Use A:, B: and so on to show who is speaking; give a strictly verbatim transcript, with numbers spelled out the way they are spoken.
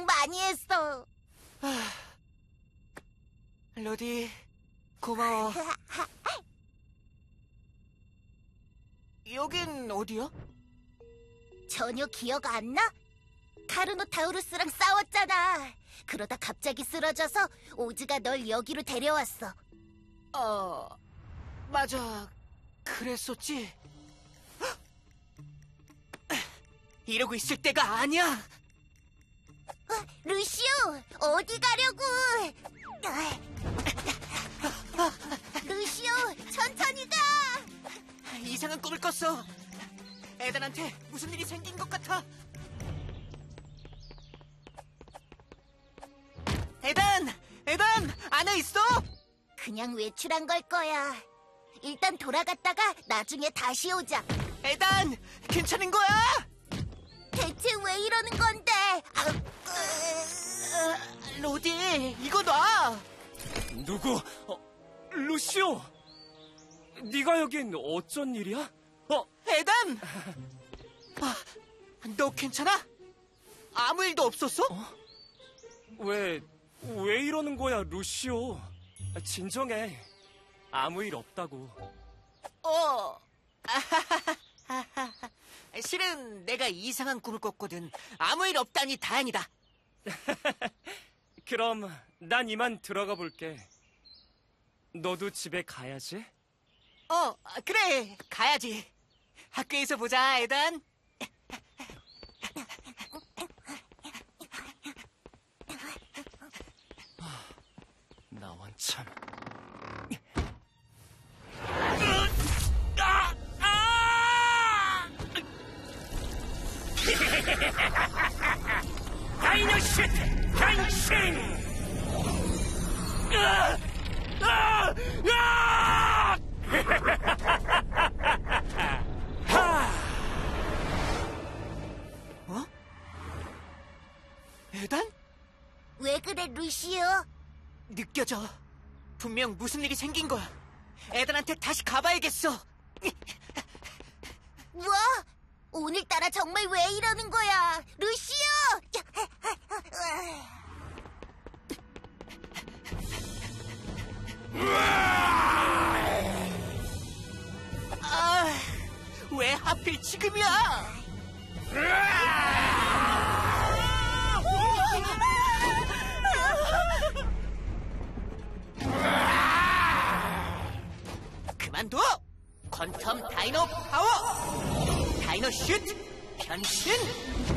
A: 많이 했어.
B: 로디, 고마워. 여긴 어디야?
A: 전혀 기억 안 나? 카르노타우루스랑 싸웠잖아. 그러다 갑자기 쓰러져서 오즈가 널 여기로 데려왔어.
B: 어, 맞아. 그랬었지. 헉! 이러고 있을 때가 아니야.
A: 어, 루시오, 어디 가려고? 루시오, 천천히 가.
B: 이상한 꿈을 꿨어. 에단한테 무슨 일이 생긴 것 같아. 에단! 에단! 안에 있어?
A: 그냥 외출한 걸 거야. 일단 돌아갔다가 나중에 다시 오자.
B: 에단! 괜찮은 거야?
A: 대체 왜 이러는 건데? 아,
B: 어, 로디, 이거 놔!
C: 누구? 어, 루시오! 네가 여긴 어쩐 일이야? 어,
B: 에단! 아, 너 괜찮아? 아무 일도 없었어?
C: 어? 왜, 왜 이러는 거야, 루시오? 진정해. 아무 일 없다고.
B: 어. 실은 내가 이상한 꿈을 꿨거든. 아무 일 없다니 다행이다.
C: 그럼 난 이만 들어가 볼게. 너도 집에 가야지?
B: 어, 그래. 가야지. 학교에서 보자, 에단.
C: 나 원참. 다이노시트 변신!
B: 어? 에단?
A: 왜 그래, 루시오?
B: 느껴져. 분명 무슨 일이 생긴 거야. 에단한테 다시 가봐야겠어.
A: 뭐? 오늘따라 정말 왜 이러는 거야? 루시오!
B: 아, 왜 하필 지금이야? 그만둬! 퀀텀 다이노 파워! 다이노 슛! 변신!